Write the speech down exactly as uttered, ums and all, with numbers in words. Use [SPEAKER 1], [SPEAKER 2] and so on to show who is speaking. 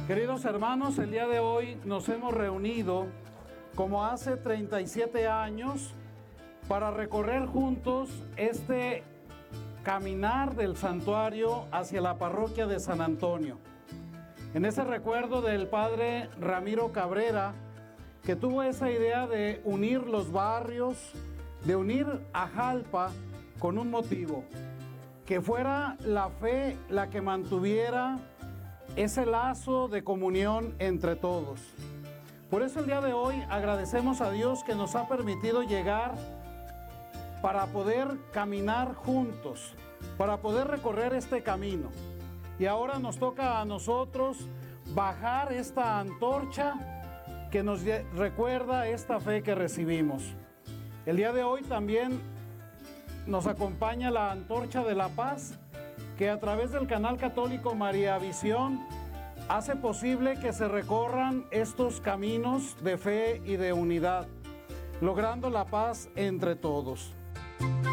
[SPEAKER 1] Queridos hermanos, el día de hoy nos hemos reunido, como hace treinta y siete años, para recorrer juntos este caminar del santuario hacia la parroquia de San Antonio. En ese recuerdo del padre Ramiro Cabrera, que tuvo esa idea de unir los barrios, de unir a Jalpa con un motivo, que fuera la fe la que mantuviera ese lazo de comunión entre todos. Por eso el día de hoy agradecemos a Dios que nos ha permitido llegar para poder caminar juntos, para poder recorrer este camino. Y ahora nos toca a nosotros bajar esta antorcha que nos recuerda esta fe que recibimos. El día de hoy también nos acompaña la antorcha de la paz, que a través del canal católico María Visión hace posible que se recorran estos caminos de fe y de unidad, logrando la paz entre todos.